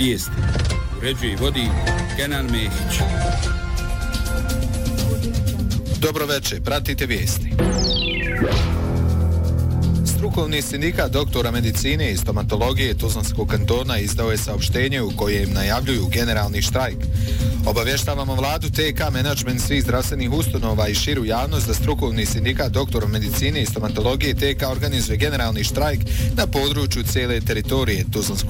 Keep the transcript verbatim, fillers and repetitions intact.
Vijesti uređuje i vodi Kenan Mehić. Dobro večer, pratite vijesti. Strukovni sindikat doktora medicine i stomatologije Tuzlanskog kantona izdao je saopštenje u kojem najavljuju generalni štrajk. Obavještavamo vladu, T K menadžment svih zdravstvenih ustanova i širu javnost da strukovni sindikat doktora medicine i stomatologije T K organizuje generalni štrajk na području cijele teritorije Tuzlanskog